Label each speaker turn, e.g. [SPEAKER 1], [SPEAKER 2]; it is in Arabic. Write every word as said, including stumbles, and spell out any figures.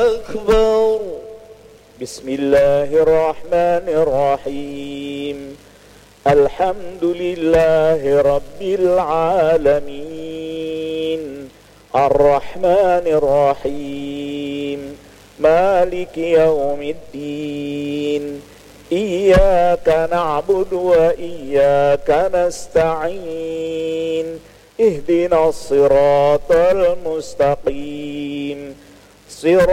[SPEAKER 1] أكبر. بسم الله الرحمن الرحيم. الحمد لله رب العالمين الرحمن الرحيم مالك يوم الدين إياك نعبد وإياك نستعين اهدنا الصراط المستقيم صراط